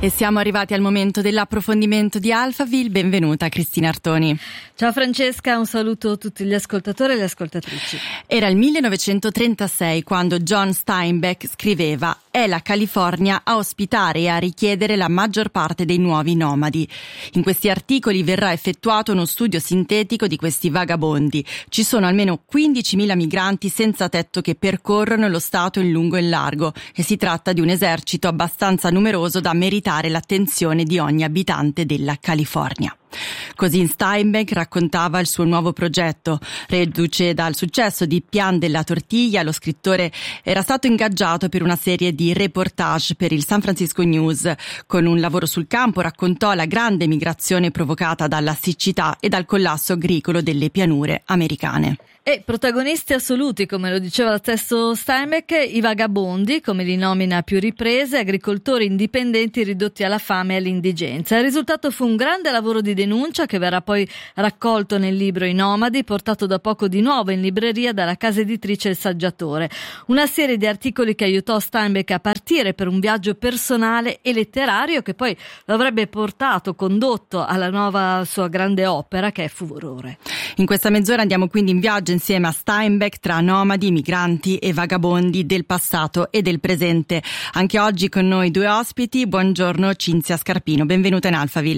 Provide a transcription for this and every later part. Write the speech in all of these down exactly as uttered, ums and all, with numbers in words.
E siamo arrivati al momento dell'approfondimento di Alphaville. Benvenuta Cristina Artoni. Ciao Francesca, un saluto a tutti gli ascoltatori e le ascoltatrici. Era il millenovecentotrentasei quando John Steinbeck scriveva: è la California a ospitare e a richiedere la maggior parte dei nuovi nomadi. In questi articoli verrà effettuato uno studio sintetico di questi vagabondi. Ci sono almeno quindicimila migranti senza tetto che percorrono lo Stato in lungo e in largo e si tratta di un esercito abbastanza numeroso da meritare l'attenzione di ogni abitante della California. Così Steinbeck raccontava il suo nuovo progetto. Reduce dal successo di Pian della Tortiglia, lo scrittore era stato ingaggiato per una serie di reportage per il San Francisco News. Con un lavoro sul campo raccontò la grande migrazione provocata dalla siccità e dal collasso agricolo delle pianure americane. E protagonisti assoluti, come lo diceva lo stesso Steinbeck, i vagabondi, come li nomina a più riprese, agricoltori indipendenti ridotti alla fame e all'indigenza. Il risultato fu un grande lavoro di denuncia che verrà poi raccolto nel libro I Nomadi, portato da poco di nuovo in libreria dalla casa editrice Il Saggiatore. Una serie di articoli che aiutò Steinbeck a partire per un viaggio personale e letterario che poi lo avrebbe portato, condotto alla nuova sua grande opera che è Furore. In questa mezz'ora andiamo quindi in viaggio insieme a Steinbeck tra nomadi, migranti e vagabondi del passato e del presente. Anche oggi con noi due ospiti. Buongiorno Cinzia Scarpino, benvenuta in Alphaville.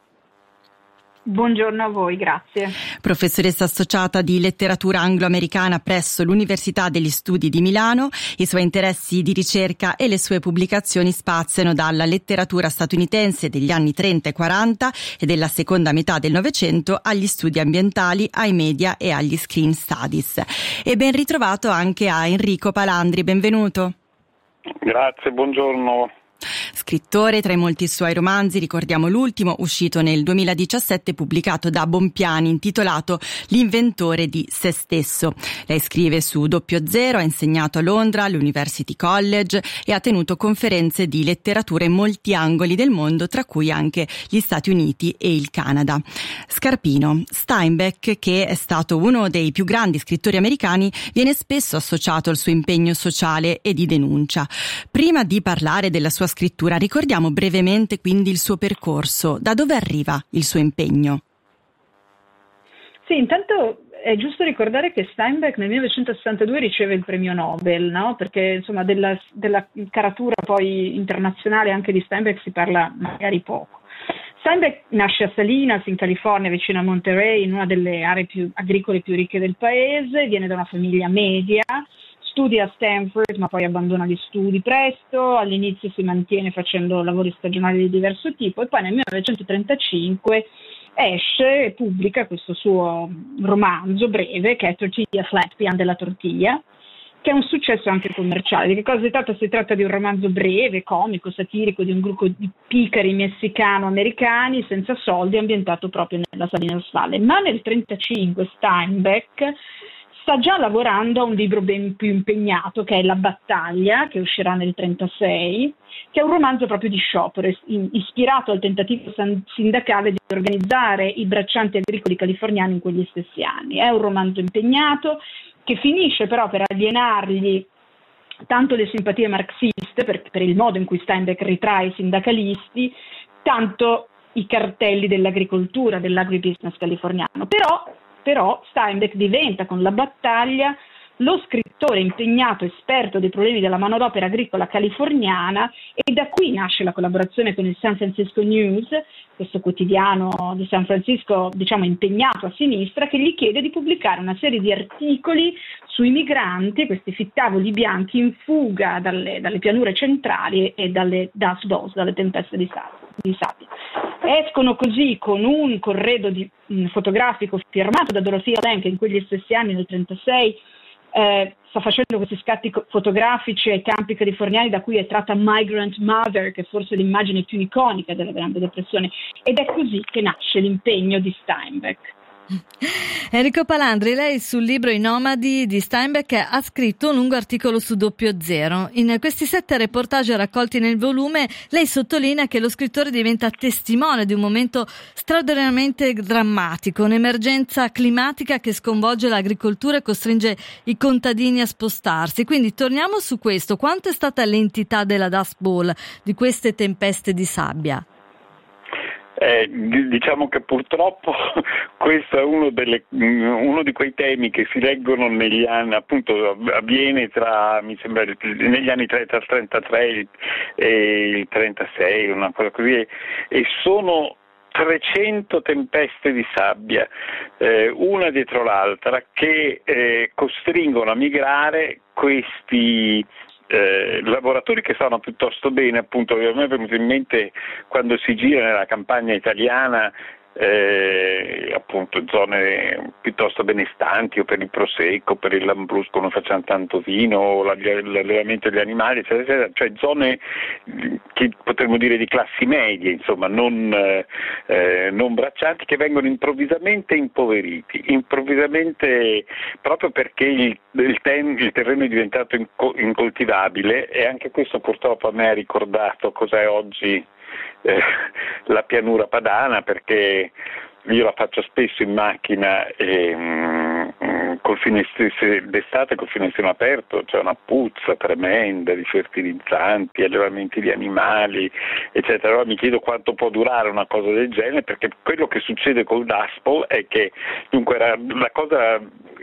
Buongiorno a voi, grazie. Professoressa associata di letteratura anglo-americana presso l'Università degli Studi di Milano, i suoi interessi di ricerca e le sue pubblicazioni spaziano dalla letteratura statunitense degli anni trenta e quaranta e della seconda metà del Novecento agli studi ambientali, ai media e agli screen studies. E ben ritrovato anche a Enrico Palandri, benvenuto. Grazie, buongiorno. Scrittore, tra i molti suoi romanzi ricordiamo l'ultimo, uscito nel duemiladiciassette, pubblicato da Bompiani, intitolato L'inventore di se stesso. Lei scrive su Doppio Zero, ha insegnato a Londra, all'University College e ha tenuto conferenze di letteratura in molti angoli del mondo, tra cui anche gli Stati Uniti e il Canada. Scarpino, Steinbeck, che è stato uno dei più grandi scrittori americani, viene spesso associato al suo impegno sociale e di denuncia. Prima di parlare della sua scrittura, ricordiamo brevemente quindi il suo percorso. Da dove arriva il suo impegno? Sì, intanto è giusto ricordare che Steinbeck nel millenovecentosessantadue riceve il premio Nobel, no? Perché insomma della, della caratura poi internazionale anche di Steinbeck si parla magari poco. Steinbeck nasce a Salinas, in California, vicino a Monterey, in una delle aree più agricole più ricche del paese, viene da una famiglia media. Studia a Stanford, ma poi abbandona gli studi presto. All'inizio si mantiene facendo lavori stagionali di diverso tipo e poi nel millenovecentotrentacinque esce e pubblica questo suo romanzo breve che è Tortilla Flat, Pian della Tortiglia, che è un successo anche commerciale. Di che cosa si tratta? Si tratta di un romanzo breve, comico, satirico di un gruppo di picari messicano-americani senza soldi, ambientato proprio nella Salinas Valley. Ma nel millenovecentotrentacinque Steinbeck sta già lavorando a un libro ben più impegnato, che è La battaglia, che uscirà nel trentasei, che è un romanzo proprio di sciopero, ispirato al tentativo sindacale di organizzare i braccianti agricoli californiani in quegli stessi anni. È un romanzo impegnato che finisce però per alienargli tanto le simpatie marxiste, per, per il modo in cui Steinbeck ritrae i sindacalisti, tanto i cartelli dell'agricoltura, dell'agribusiness californiano. Però Però Steinbeck diventa con La battaglia lo scrittore impegnato, esperto dei problemi della manodopera agricola californiana, e da qui nasce la collaborazione con il San Francisco News, questo quotidiano di San Francisco, diciamo impegnato a sinistra, che gli chiede di pubblicare una serie di articoli sui migranti, questi fittavoli bianchi in fuga dalle, dalle pianure centrali e dalle dust bowls, dalle tempeste di sabbia. Escono così con un corredo di, um, fotografico firmato da Dorothea Lange, che in quegli stessi anni, nel trentasei, eh, sta facendo questi scatti co- fotografici ai campi californiani da cui è tratta Migrant Mother, che è forse l'immagine più iconica della Grande Depressione, ed è così che nasce l'impegno di Steinbeck. Enrico Palandri, lei sul libro I nomadi di Steinbeck ha scritto un lungo articolo su Doppio Zero. In questi sette reportage raccolti nel volume, lei sottolinea che lo scrittore diventa testimone di un momento straordinariamente drammatico, un'emergenza climatica che sconvolge l'agricoltura e costringe i contadini a spostarsi. Quindi torniamo su questo. Quanto è stata l'entità della Dust Bowl, di queste tempeste di sabbia? Eh, diciamo che purtroppo questo è uno, delle, uno di quei temi che si leggono negli anni, appunto avviene tra, mi sembra, negli anni trenta, trentatré e il trentasei, una cosa così, e, e sono trecento tempeste di sabbia, eh, una dietro l'altra, che eh, costringono a migrare questi Eh, lavoratori che stanno piuttosto bene. Appunto, a me è venuto in mente quando si gira nella campagna italiana, eh, appunto zone piuttosto benestanti, o per il prosecco, per il lambrusco non facciamo tanto vino, o l'allevamento degli animali, eccetera, eccetera, cioè zone che potremmo dire di classi medie, insomma, non, eh, non braccianti, che vengono improvvisamente impoveriti, improvvisamente proprio perché il, il, ten, il terreno è diventato inco, incoltivabile, e anche questo purtroppo a me ha ricordato cos'è oggi Eh, la pianura padana, perché io la faccio spesso in macchina e mm, col finestrino d'estate col finestrino aperto c'è una puzza tremenda di fertilizzanti, allevamenti di animali, eccetera. Allora mi chiedo quanto può durare una cosa del genere, perché quello che succede col Dust Bowl è che dunque era la cosa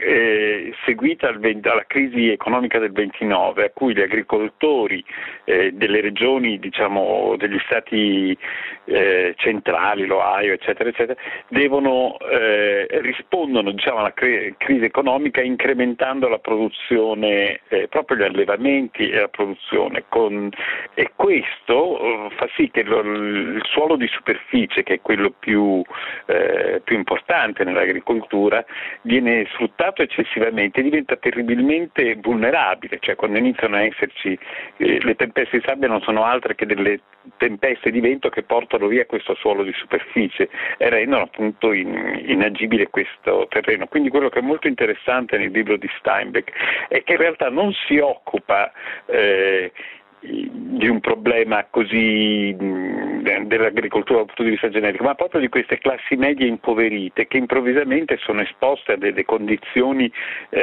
eh, seguita al venti, alla crisi economica del ventinove, a cui gli agricoltori eh, delle regioni, diciamo degli stati eh, centrali, l'Ohio, eccetera, eccetera, devono eh, rispondono diciamo alla cre- crisi economica incrementando la produzione, eh, proprio gli allevamenti e la produzione, con, e questo eh, fa sì che lo, il suolo di superficie, che è quello più, eh, più importante nell'agricoltura, viene sfruttato eccessivamente e diventa terribilmente vulnerabile, cioè quando iniziano a esserci eh, le tempeste di sabbia non sono altre che delle tempeste di vento che portano via questo suolo di superficie e rendono appunto in, inagibile questo terreno. Quindi quello che è molto interessante nel libro di Steinbeck è che in realtà non si occupa eh, di un problema così mh, dell'agricoltura dal punto di vista generico, ma proprio di queste classi medie impoverite che improvvisamente sono esposte a delle condizioni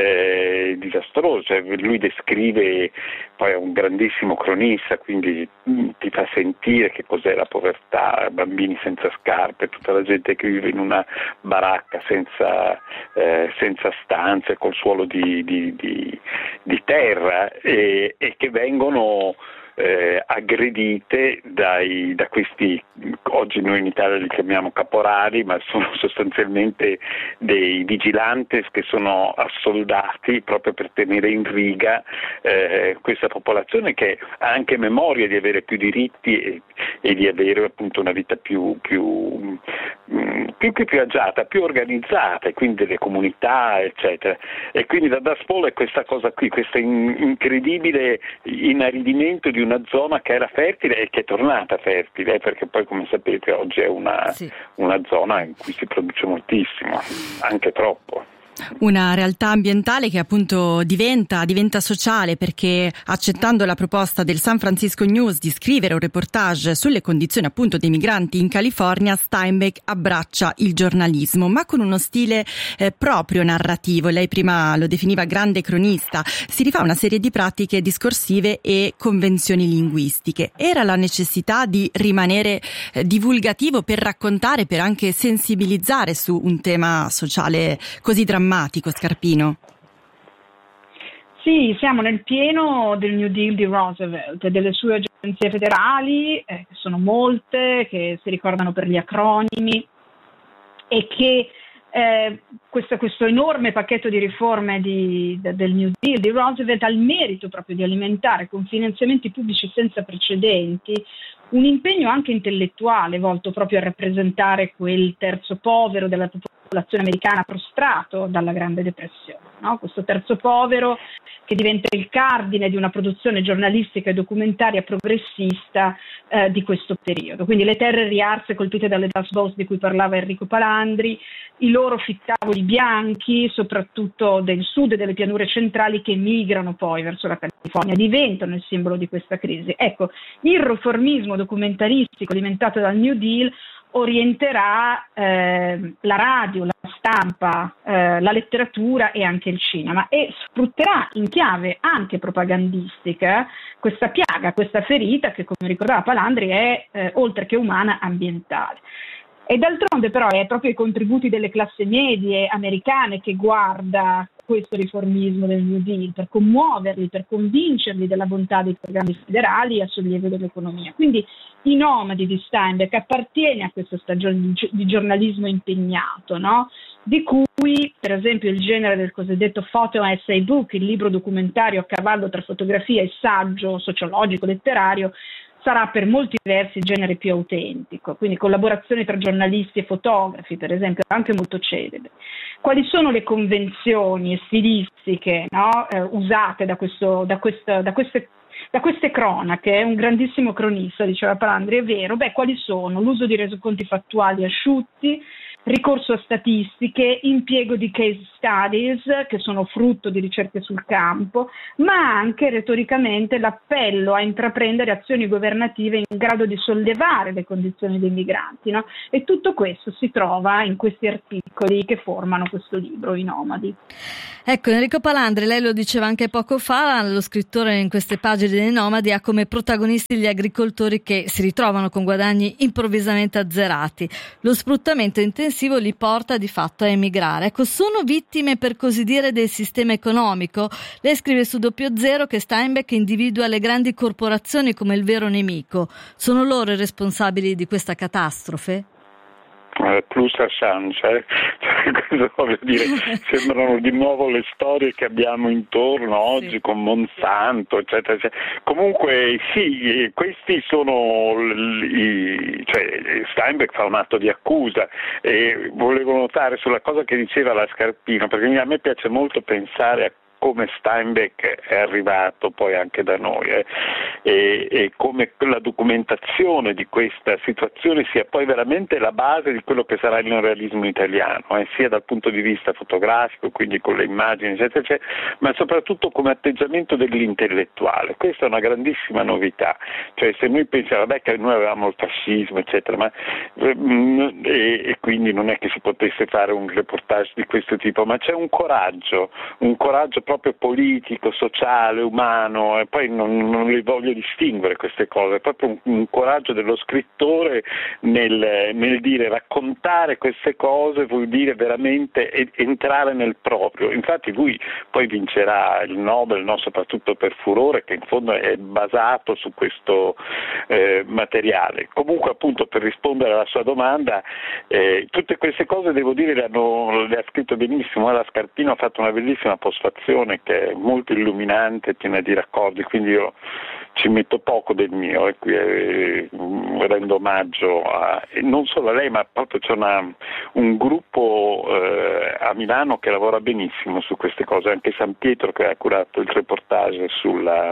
eh, disastrose. Cioè, lui descrive, poi è un grandissimo cronista, quindi mh, ti fa sentire che cos'è la povertà, bambini senza scarpe, tutta la gente che vive in una baracca senza, eh, senza stanze, col suolo di, di, di, di terra, e, e che vengono Eh, aggredite dai, da questi, oggi noi in Italia li chiamiamo caporali, ma sono sostanzialmente dei vigilantes che sono assoldati proprio per tenere in riga eh, questa popolazione, che ha anche memoria di avere più diritti e, e di avere appunto una vita più, più, mh, più che più agiata, più organizzata, e quindi delle comunità, eccetera. E quindi la Dust Bowl è questa cosa qui, questo in, incredibile inaridimento di una zona che era fertile e che è tornata fertile, perché poi, come sapete, oggi è una, sì. una zona in cui si produce moltissimo, anche troppo. Una realtà ambientale che appunto diventa, diventa sociale, perché accettando la proposta del San Francisco News di scrivere un reportage sulle condizioni appunto dei migranti in California, Steinbeck abbraccia il giornalismo, ma con uno stile eh, proprio narrativo. Lei prima lo definiva grande cronista, si rifà una serie di pratiche discorsive e convenzioni linguistiche. Era la necessità di rimanere eh, divulgativo per raccontare, per anche sensibilizzare su un tema sociale così drammatico, Scarpino? Sì, siamo nel pieno del New Deal di Roosevelt e delle sue agenzie federali, eh, che sono molte, che si ricordano per gli acronimi, e che eh, questo, questo enorme pacchetto di riforme di, de, del New Deal di Roosevelt ha il merito proprio di alimentare con finanziamenti pubblici senza precedenti un impegno anche intellettuale volto proprio a rappresentare quel terzo povero della popolazione popolazione americana prostrato dalla Grande Depressione, no? Questo terzo povero che diventa il cardine di una produzione giornalistica e documentaria progressista eh, di questo periodo. Quindi le terre riarse colpite dalle Dust Bowls di cui parlava Enrico Palandri, i loro fittavoli bianchi, soprattutto del sud e delle pianure centrali, che migrano poi verso la California, diventano il simbolo di questa crisi. Ecco, il riformismo documentaristico alimentato dal New Deal orienterà eh, la radio, la stampa, eh, la letteratura e anche il cinema, e sfrutterà in chiave anche propagandistica questa piaga, questa ferita che, come ricordava Palandri, è eh, oltre che umana, ambientale. E d'altronde però è proprio i contributi delle classi medie americane che guarda questo riformismo del New Deal per commuoverli, per convincerli della bontà dei programmi federali a sollievo dell'economia. Quindi I nomadi di Steinbeck appartiene a questa stagione di giornalismo impegnato, no? Di cui per esempio il genere del cosiddetto photo essay book, il libro documentario a cavallo tra fotografia e saggio sociologico letterario, sarà per molti versi il genere più autentico, quindi collaborazioni tra giornalisti e fotografi, per esempio, anche molto celebre. Quali sono le convenzioni stilistiche, no, eh, usate da, questo, da, questa, da, queste, da queste cronache? Un grandissimo cronista, diceva Palandri, è vero. Beh, quali sono? L'uso di resoconti fattuali asciutti, ricorso a statistiche, impiego di case studies che sono frutto di ricerche sul campo, ma anche retoricamente l'appello a intraprendere azioni governative in grado di sollevare le condizioni dei migranti, no? E tutto questo si trova in questi articoli che formano questo libro, I nomadi. Ecco, Enrico Palandri, lei lo diceva anche poco fa, lo scrittore in queste pagine dei nomadi ha come protagonisti gli agricoltori che si ritrovano con guadagni improvvisamente azzerati. Lo sfruttamento intensivo li porta di fatto a emigrare. Ecco, sono vittime per così dire del sistema economico? Lei scrive su Doppio Zero che Steinbeck individua le grandi corporazioni come il vero nemico. Sono loro i responsabili di questa catastrofe? Plus Assange, eh? Cosa voglio dire? Sembrano di nuovo le storie che abbiamo intorno oggi, sì, con Monsanto, eccetera, eccetera. Comunque sì, questi sono i, cioè Steinbeck fa un atto di accusa, e volevo notare sulla cosa che diceva la Scarpino, perché a me piace molto pensare a come Steinbeck è arrivato poi anche da noi eh, e, e come la documentazione di questa situazione sia poi veramente la base di quello che sarà il neorealismo italiano, eh, sia dal punto di vista fotografico, quindi con le immagini, eccetera, eccetera, ma soprattutto come atteggiamento dell'intellettuale. Questa è una grandissima novità, cioè se noi pensiamo, vabbè, che noi avevamo il fascismo, eccetera, ma, e, e quindi non è che si potesse fare un reportage di questo tipo, ma c'è un coraggio, un coraggio proprio politico, sociale, umano, e poi non, non le voglio distinguere queste cose, è proprio un, un coraggio dello scrittore nel, nel dire, raccontare queste cose vuol dire veramente entrare nel proprio. Infatti lui poi vincerà il Nobel, no, soprattutto per Furore, che in fondo è basato su questo eh, materiale. Comunque, appunto, per rispondere alla sua domanda, eh, tutte queste cose devo dire le, hanno, le ha scritto benissimo, la Scarpino ha fatto una bellissima postfazione che è molto illuminante, piena di raccordi, quindi io ci metto poco del mio e qui eh, rendo omaggio a, e non solo a lei, ma proprio c'è una, un gruppo eh, a Milano che lavora benissimo su queste cose, anche San Pietro che ha curato il reportage sulla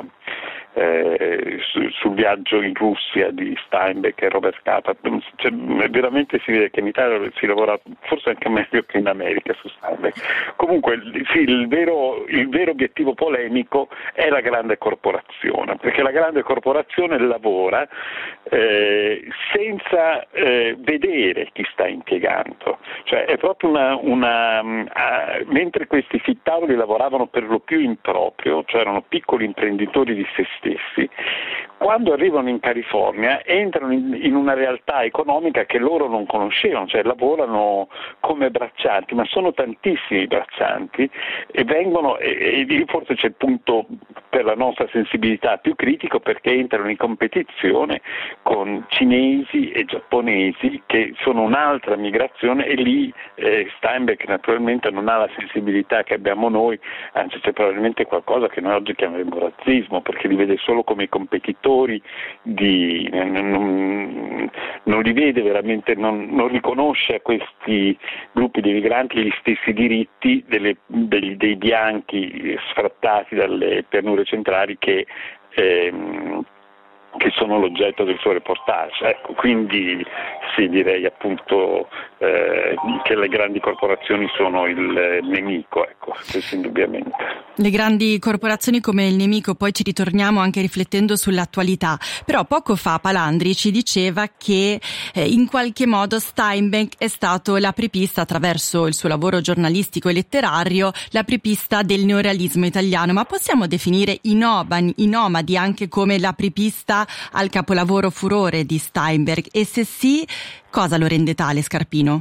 Eh, su, sul viaggio in Russia di Steinbeck e Robert Capa. Cioè, veramente si vede che in Italia si lavora forse anche meglio che in America su Steinbeck. Comunque sì, il vero, il vero obiettivo polemico è la grande corporazione, perché la grande corporazione lavora eh, senza eh, vedere chi sta impiegando, cioè è proprio una, una uh, mentre questi fittavoli lavoravano per lo più in proprio, cioè erano piccoli imprenditori di se stessi, quando arrivano in California entrano in, in una realtà economica che loro non conoscevano, cioè lavorano come braccianti, ma sono tantissimi braccianti e vengono, e, e forse c'è il punto per la nostra sensibilità più critico, perché entrano in competizione con cinesi e giapponesi che sono un'altra migrazione, e lì eh, Steinbeck naturalmente non ha la sensibilità che abbiamo noi, anzi c'è probabilmente qualcosa che noi oggi chiameremo razzismo, perché li vede solo come competitori genitori di, non, non li vede veramente, non, non riconosce a questi gruppi di migranti gli stessi diritti delle, dei, dei bianchi sfrattati dalle pianure centrali che ehm, che sono l'oggetto del suo reportage. Ecco, quindi sì, direi appunto eh, che le grandi corporazioni sono il nemico, ecco, questo indubbiamente. Le grandi corporazioni come il nemico, poi ci ritorniamo anche riflettendo sull'attualità, però poco fa Palandri ci diceva che eh, in qualche modo Steinbeck è stato l'apripista, attraverso il suo lavoro giornalistico e letterario, l'apripista del neorealismo italiano, ma possiamo definire i, nomadi, i nomadi anche come l'apripista al capolavoro Furore di Steinbeck, e se sì, cosa lo rende tale, Scarpino?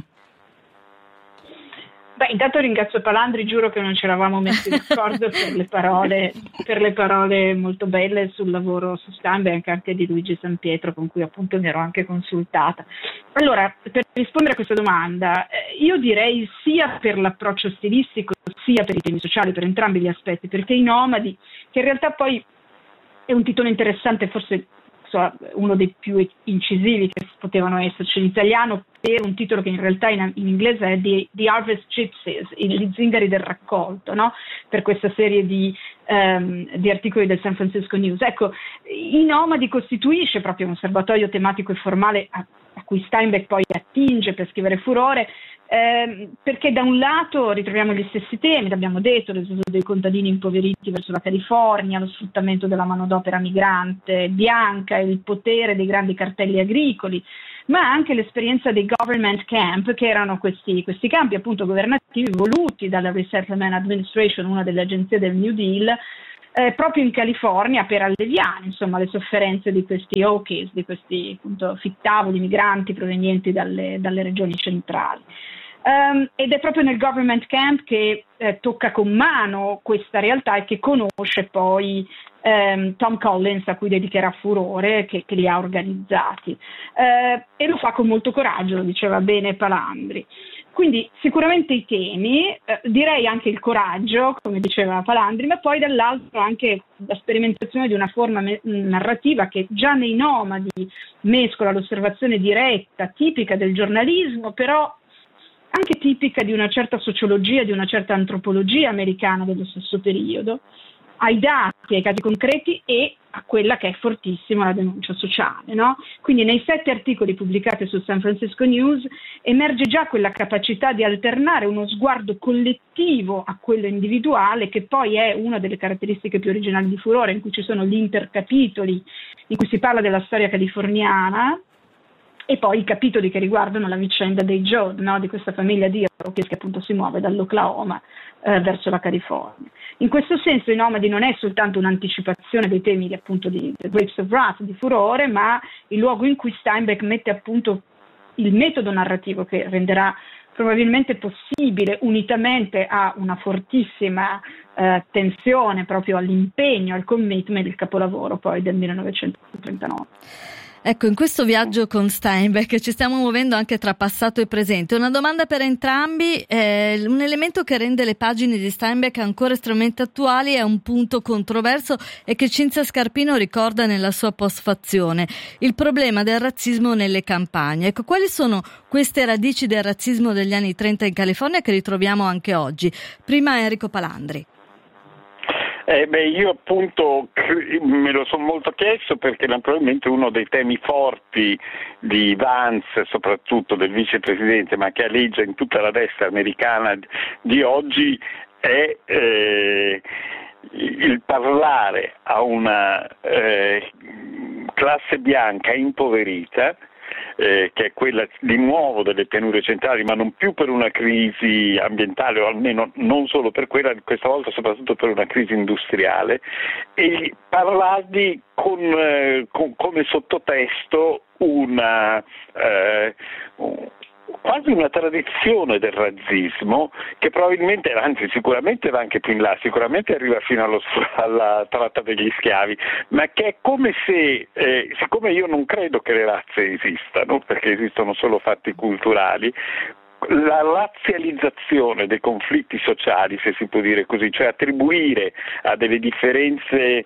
Beh, intanto ringrazio Palandri, giuro che non ci eravamo messi d'accordo per le parole, per le parole molto belle sul lavoro su Steinbeck, anche di Luigi Sampietro, con cui appunto mi ero anche consultata. Allora, per rispondere a questa domanda, io direi sia per l'approccio stilistico sia per i temi sociali, per entrambi gli aspetti, perché i nomadi, che in realtà poi è un titolo interessante, forse so, uno dei più incisivi che potevano esserci in italiano, per un titolo che in realtà in, in inglese è The, The Harvest Gypsies, gli zingari del raccolto, no? Per questa serie di, um, di articoli del San Francisco News. Ecco, i nomadi costituisce proprio un serbatoio tematico e formale a, a cui Steinbeck poi attinge per scrivere Furore, Eh, perché da un lato ritroviamo gli stessi temi, l'abbiamo detto, l'esodo dei contadini impoveriti verso la California, lo sfruttamento della manodopera migrante bianca, il potere dei grandi cartelli agricoli, ma anche l'esperienza dei government camp, che erano questi, questi campi appunto governativi voluti dalla Resettlement Administration, una delle agenzie del New Deal, eh, proprio in California, per alleviare insomma le sofferenze di questi Okies, di questi appunto fittavoli migranti provenienti dalle, dalle regioni centrali. Um, ed è proprio nel government camp che eh, tocca con mano questa realtà e che conosce poi um, Tom Collins, a cui dedicherà Furore, che, che li ha organizzati. Uh, e lo fa con molto coraggio, lo diceva bene Palandri. Quindi sicuramente i temi, eh, direi anche il coraggio, come diceva Palandri, ma poi dall'altro anche la sperimentazione di una forma me- narrativa che già nei nomadi mescola l'osservazione diretta, tipica del giornalismo, però anche tipica di una certa sociologia, di una certa antropologia americana dello stesso periodo, ai dati, ai casi concreti e a quella che è fortissima la denuncia sociale, no? Quindi nei sette articoli pubblicati su San Francisco News emerge già quella capacità di alternare uno sguardo collettivo a quello individuale, che poi è una delle caratteristiche più originali di Furore, in cui ci sono gli intercapitoli, in cui si parla della storia californiana, e poi i capitoli che riguardano la vicenda dei Joe, no? Di questa famiglia di Iroquois che appunto si muove dall'Oklahoma eh, verso la California. In questo senso i nomadi non è soltanto un'anticipazione dei temi di, appunto di The Grapes of Wrath, di Furore, ma il luogo in cui Steinbeck mette appunto il metodo narrativo che renderà probabilmente possibile, unitamente a una fortissima eh, tensione proprio all'impegno, al commitment, il capolavoro poi del millenovecentotrentanove. Ecco, in questo viaggio con Steinbeck ci stiamo muovendo anche tra passato e presente. Una domanda per entrambi, eh, un elemento che rende le pagine di Steinbeck ancora estremamente attuali è un punto controverso e che Cinzia Scarpino ricorda nella sua postfazione: il problema del razzismo nelle campagne. Ecco, quali sono queste radici del razzismo degli anni trenta in California che ritroviamo anche oggi? Prima Enrico Palandri. Eh beh, io appunto me lo sono molto chiesto, perché naturalmente uno dei temi forti di Vance, soprattutto del vicepresidente, ma che aleggia in tutta la destra americana di oggi, è eh, il parlare a una eh, classe bianca impoverita, Eh, che è quella di nuovo delle pianure centrali, ma non più per una crisi ambientale, o almeno non solo per quella, questa volta soprattutto per una crisi industriale, e parlardi con, eh, con come sottotesto una eh, quasi una tradizione del razzismo che probabilmente, anzi sicuramente va anche più in là, sicuramente arriva fino allo, alla tratta degli schiavi, ma che è come se, eh, siccome io non credo che le razze esistano, perché esistono solo fatti culturali, la razzializzazione dei conflitti sociali, se si può dire così, cioè attribuire a delle differenze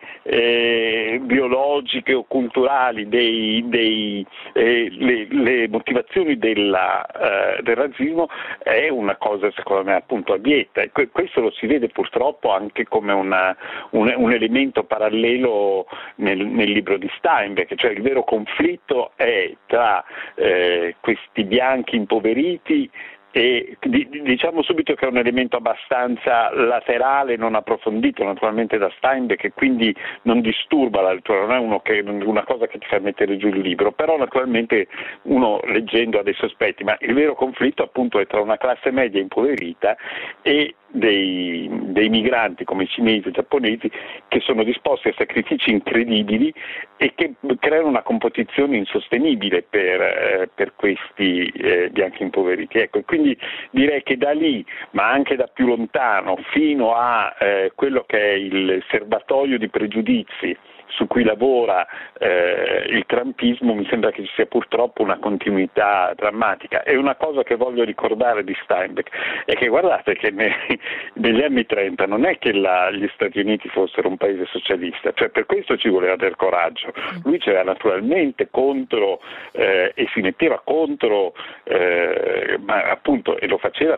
eh, biologiche o culturali dei, dei, eh, le, le motivazioni della, eh, del razzismo è una cosa secondo me appunto abietta, e questo lo si vede purtroppo anche come una, un, un elemento parallelo nel, nel libro di Steinbeck, cioè il vero conflitto è tra eh, questi bianchi impoveriti e diciamo subito che è un elemento abbastanza laterale, non approfondito naturalmente da Steinbeck, e quindi non disturba la lettura, non è uno che, una cosa che ti fa mettere giù il libro, però naturalmente uno leggendo ha dei sospetti, ma il vero conflitto appunto è tra una classe media impoverita e dei, dei migranti come i cinesi e i giapponesi che sono disposti a sacrifici incredibili e che creano una competizione insostenibile per, eh, per questi eh, bianchi impoveriti. Ecco, quindi direi che da lì, ma anche da più lontano, fino a eh, quello che è il serbatoio di pregiudizi su cui lavora eh, il trumpismo, mi sembra che ci sia purtroppo una continuità drammatica. E una cosa che voglio ricordare di Steinbeck è che guardate che ne, negli anni trenta non è che la, gli Stati Uniti fossero un paese socialista, cioè per questo ci voleva del coraggio. Lui c'era naturalmente contro eh, e si metteva contro, eh, ma appunto, e lo faceva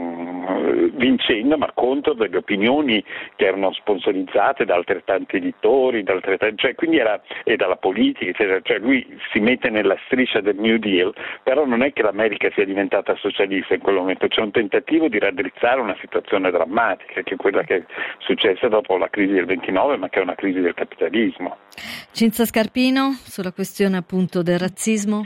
con, vincendo, ma contro delle opinioni che erano sponsorizzate da altrettanti editori, da altrettanti cioè quindi era e dalla politica, eccetera. Cioè lui si mette nella striscia del New Deal, però non è che l'America sia diventata socialista in quel momento, c'è un tentativo di raddrizzare una situazione drammatica che è quella che è successa dopo la crisi del ventinove, ma che è una crisi del capitalismo. Cinzia Scarpino, sulla questione appunto del razzismo.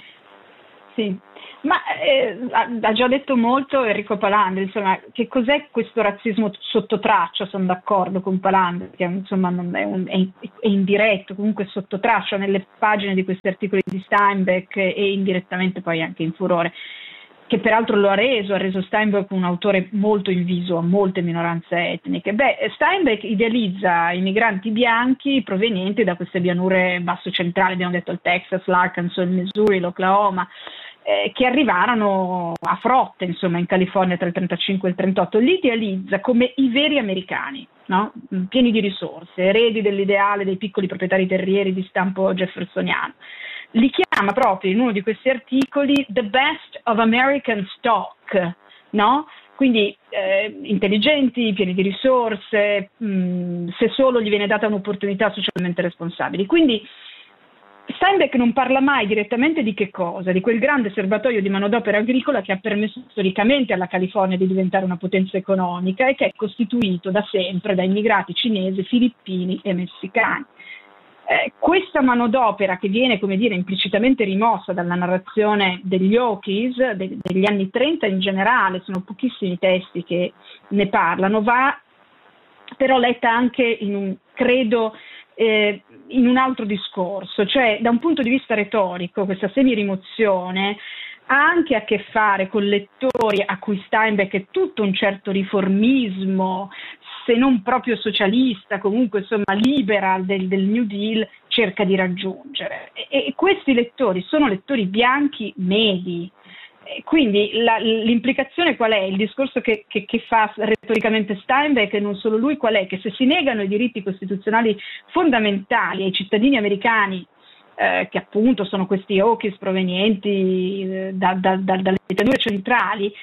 Sì. Ma eh, ha già detto molto Enrico Palandri, insomma, che cos'è questo razzismo sotto traccia? Sono d'accordo con Palandri, che insomma non è, un, è, è indiretto, comunque sotto traccia nelle pagine di questi articoli di Steinbeck e indirettamente poi anche in Furore, che peraltro lo ha reso, ha reso Steinbeck un autore molto inviso a molte minoranze etniche. Beh, Steinbeck idealizza i migranti bianchi provenienti da queste pianure basso centrali, abbiamo detto il Texas, l'Arkansas, il Missouri, l'Oklahoma, Eh, che arrivarono a frotte insomma in California tra il trentacinque e il trentotto. Li idealizza come i veri americani, no? Pieni di risorse, eredi dell'ideale dei piccoli proprietari terrieri di stampo jeffersoniano. Li chiama proprio in uno di questi articoli the best of American stock, no? Quindi eh, intelligenti, pieni di risorse, mh, se solo gli viene data un'opportunità, socialmente responsabili. Quindi Steinbeck non parla mai direttamente di che cosa? Di quel grande serbatoio di manodopera agricola che ha permesso storicamente alla California di diventare una potenza economica e che è costituito da sempre da immigrati cinesi, filippini e messicani. Eh, questa manodopera che viene, come dire, implicitamente rimossa dalla narrazione degli Okies de- degli anni trenta in generale, sono pochissimi testi che ne parlano, va però letta anche in un, credo, Eh, in un altro discorso, cioè da un punto di vista retorico questa semirimozione ha anche a che fare con lettori a cui Steinbeck è tutto un certo riformismo, se non proprio socialista, comunque insomma liberal del, del New Deal cerca di raggiungere, e, e questi lettori sono lettori bianchi medi. Quindi la, l'implicazione qual è? Il discorso che, che, che fa retoricamente Steinbeck, e non solo lui, qual è? Che se si negano i diritti costituzionali fondamentali ai cittadini americani, eh, che appunto sono questi Okies provenienti eh, da, da, da, dalle pianure centrali,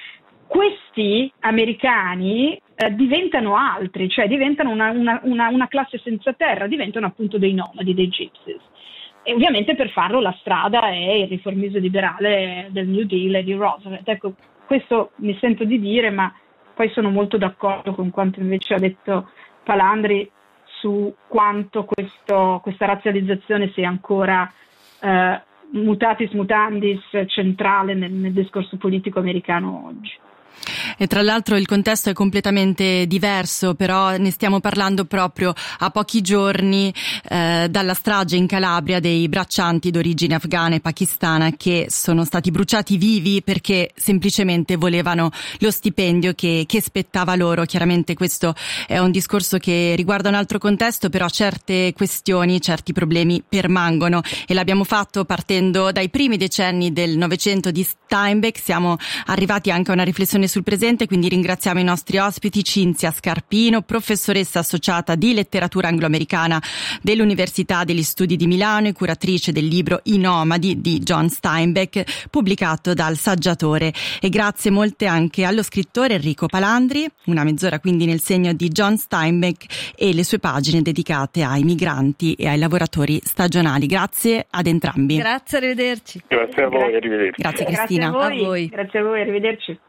questi americani eh, diventano altri, cioè diventano una, una, una, una classe senza terra, diventano appunto dei nomadi, dei gypsies. E ovviamente per farlo la strada è il riformismo liberale del New Deal e di Roosevelt. Ecco, questo mi sento di dire, ma poi sono molto d'accordo con quanto invece ha detto Palandri su quanto questo, questa razzializzazione sia ancora eh, mutatis mutandis centrale nel, nel discorso politico americano oggi. E tra l'altro il contesto è completamente diverso, però ne stiamo parlando proprio a pochi giorni eh, dalla strage in Calabria dei braccianti d'origine afghana e pakistana che sono stati bruciati vivi perché semplicemente volevano lo stipendio che, che spettava loro. Chiaramente questo è un discorso che riguarda un altro contesto, però certe questioni, certi problemi permangono e l'abbiamo fatto partendo dai primi decenni del Novecento di Steinbeck. Siamo arrivati anche a una riflessione sul presente, quindi ringraziamo i nostri ospiti: Cinzia Scarpino, professoressa associata di letteratura angloamericana dell'Università degli Studi di Milano e curatrice del libro I Nomadi di John Steinbeck, pubblicato dal Saggiatore, e grazie molte anche allo scrittore Enrico Palandri. Una mezz'ora quindi nel segno di John Steinbeck e le sue pagine dedicate ai migranti e ai lavoratori stagionali. Grazie ad entrambi. Grazie, arrivederci. Grazie a voi, arrivederci. Grazie Cristina. Grazie a voi. A voi. Grazie a voi, arrivederci.